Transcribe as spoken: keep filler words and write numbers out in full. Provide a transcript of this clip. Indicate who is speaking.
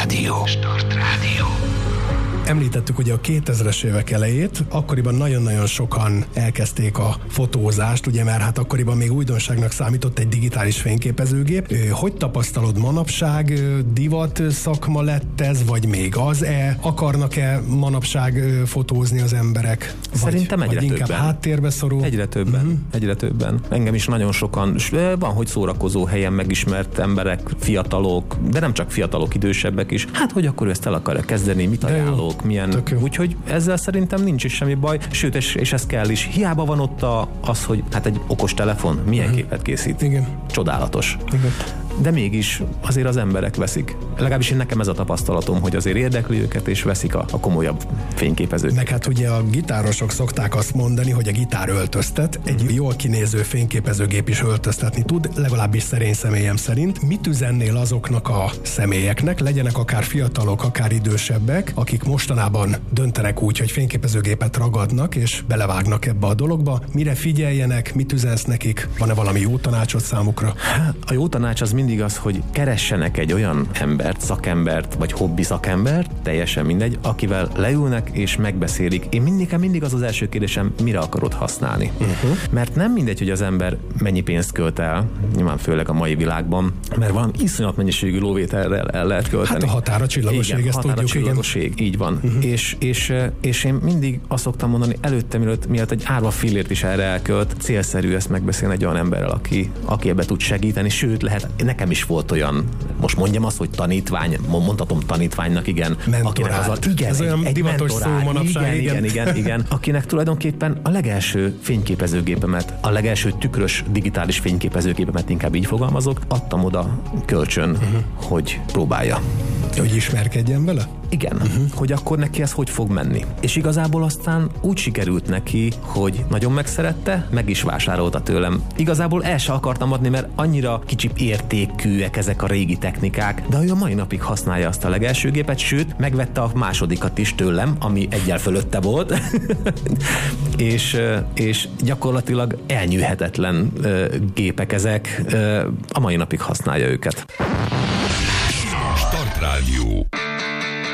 Speaker 1: Startrádió. Startrádió.
Speaker 2: Említettük ugye a kétezres évek elejét, akkoriban nagyon-nagyon sokan elkezdték a fotózást, ugye, mert hát akkoriban még újdonságnak számított egy digitális fényképezőgép. Hogy tapasztalod manapság? Divat szakma lett ez, vagy még az-e? Akarnak-e manapság fotózni az emberek?
Speaker 3: Szerintem
Speaker 2: vagy,
Speaker 3: egyre
Speaker 2: vagy inkább
Speaker 3: többen.
Speaker 2: háttérbe szorul?
Speaker 3: Egyre többen, uh-huh. egyre többen. Engem is nagyon sokan, van, hogy szórakozó helyen megismert emberek, fiatalok, de nem csak fiatalok, idősebbek is. Hát, hogy akkor ezt el akarja kezdeni, mit ajánlok? Milyen, úgyhogy ezzel szerintem nincs is semmi baj, sőt, és, és ez kell is. Hiába van ott a, az, hogy hát egy okos telefon milyen uh-huh. képet készít.
Speaker 2: Igen.
Speaker 3: Csodálatos.
Speaker 2: Igen.
Speaker 3: De mégis azért az emberek veszik. Legalábbis én nekem ez a tapasztalatom, hogy azért érdekli őket, és veszik a, a komolyabb fényképezőt.
Speaker 2: Meg hát ugye a gitárosok szokták azt mondani, hogy a gitár öltöztet, egy mm. jól kinéző fényképezőgép is öltöztetni tud, legalábbis szerény személyem szerint. Mit üzennél azoknak a személyeknek, legyenek akár fiatalok, akár idősebbek, akik mostanában döntenek úgy, hogy fényképezőgépet ragadnak, és belevágnak ebbe a dologba? Mire figyeljenek, mit üzensz nekik? Van-e valami jó tanácsot számukra?
Speaker 3: A jó tanács az mindig az, hogy keressenek egy olyan embert, szakembert, vagy hobbi szakembert, teljesen mindegy, akivel leülnek és megbeszélik. Én mindig, mindig az az első kérdésem, mire akarod használni. Uh-huh. Mert nem mindegy, hogy az ember mennyi pénzt költ el, nyilván főleg a mai világban, mert van iszonyat mennyiségű lóvételrel el lehet költeni.
Speaker 2: Hát a határa csillagoség,
Speaker 3: igen,
Speaker 2: ezt
Speaker 3: határa
Speaker 2: tudjuk,
Speaker 3: csillagoség, igen. Így van. Uh-huh. És, és, és én mindig azt szoktam mondani, előtte, mielőtt, mielőtt egy árva fillért is erre elkölt, célszerű ezt megbeszélni egy olyan emberrel, aki, aki ebbe tud segíteni, sőt, lehet, nekem is volt olyan, most mondjam azt, hogy tanítvány, mondhatom tanítványnak, igen.
Speaker 2: Mentorált.
Speaker 3: Az a, igen,
Speaker 2: ez
Speaker 3: egy,
Speaker 2: olyan
Speaker 3: egy
Speaker 2: divatos szó manapság,
Speaker 3: igen, igen, igen, igen, igen, akinek tulajdonképpen a legelső fényképezőgépemet, a legelső tükrös digitális fényképezőgépemet, inkább így fogalmazok, adtam oda kölcsön, uh-huh. hogy próbálja.
Speaker 2: Hogy ismerkedjen vele?
Speaker 3: Igen, uh-huh. hogy akkor neki ez hogy fog menni. És igazából aztán úgy sikerült neki, hogy nagyon megszerette, meg is vásárolta tőlem. Igazából el se akartam adni, mert annyira kicsi értékűek ezek a régi technikák, de ő a mai napig használja azt a legelső gépet, sőt, megvette a másodikat is tőlem, ami egyel fölötte volt, és, és gyakorlatilag elnyűhetetlen gépek ezek, a mai napig használja őket.
Speaker 1: Startrádió.